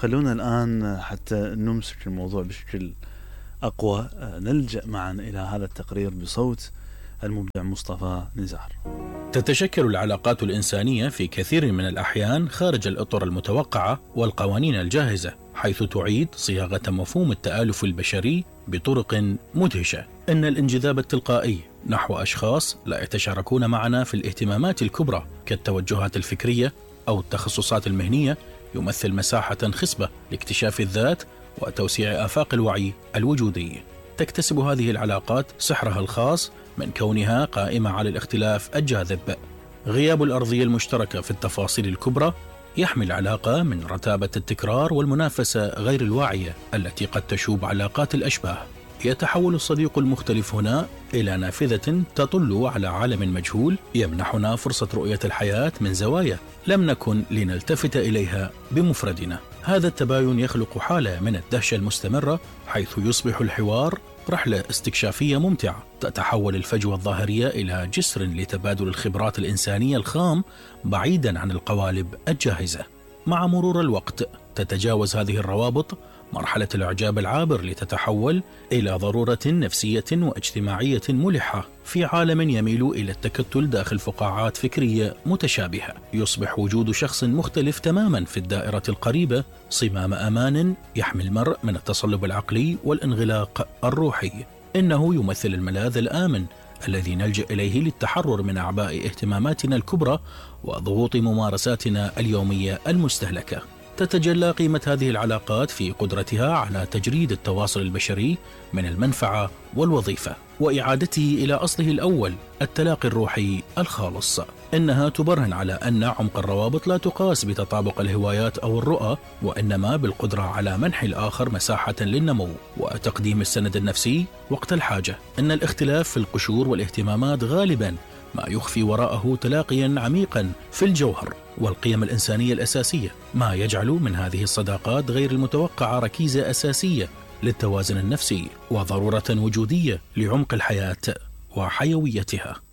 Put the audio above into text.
خلونا الآن حتى نمسك الموضوع بشكل أقوى نلجأ معا إلى هذا التقرير بصوت المبدع مصطفى نزار. تتشكل العلاقات الإنسانية في كثير من الأحيان خارج الأطر المتوقعة والقوانين الجاهزة، حيث تعيد صياغة مفهوم التآلف البشري بطرق مدهشة. إن الانجذاب التلقائي نحو أشخاص لا يتشاركون معنا في الاهتمامات الكبرى كالتوجهات الفكرية أو التخصصات المهنية يمثل مساحة خصبة لاكتشاف الذات وتوسيع آفاق الوعي الوجودي. تكتسب هذه العلاقات سحرها الخاص من كونها قائمة على الاختلاف الجاذب. غياب الأرضية المشتركة في التفاصيل الكبرى يحمي العلاقة من رتابة التكرار والمنافسة غير الواعية التي قد تشوب علاقات الأشباه. يتحول الصديق المختلف هنا إلى نافذة تطل على عالم مجهول يمنحنا فرصة رؤية الحياة من زوايا لم نكن لنلتفت إليها بمفردنا. هذا التباين يخلق حالة من الدهشة المستمرة، حيث يصبح الحوار رحلة استكشافية ممتعة تتحول الفجوة الظاهرية إلى جسر لتبادل الخبرات الإنسانية الخام بعيدا عن القوالب الجاهزة. مع مرور الوقت تتجاوز هذه الروابط مرحلة الإعجاب العابر لتتحول إلى ضرورة نفسية واجتماعية ملحة في عالم يميل إلى التكتل داخل فقاعات فكرية متشابهة. يصبح وجود شخص مختلف تماما في الدائرة القريبة صمام أمان يحمي المرء من التصلب العقلي والانغلاق الروحي. إنه يمثل الملاذ الآمن الذي نلجأ إليه للتحرر من أعباء اهتماماتنا الكبرى وضغوط ممارساتنا اليومية المستهلكة. تتجلى قيمة هذه العلاقات في قدرتها على تجريد التواصل البشري من المنفعة والوظيفة وإعادته إلى أصله الأول، التلاقي الروحي الخالص. إنها تبرهن على أن عمق الروابط لا تقاس بتطابق الهوايات أو الرؤى، وإنما بالقدرة على منح الآخر مساحة للنمو وتقديم السند النفسي وقت الحاجة. إن الاختلاف في القشور والاهتمامات غالبا ما يخفي وراءه تلاقيا عميقا في الجوهر والقيم الإنسانية الأساسية، ما يجعل من هذه الصداقات غير المتوقعة ركيزة أساسية للتوازن النفسي وضرورة وجودية لعمق الحياة وحيويتها.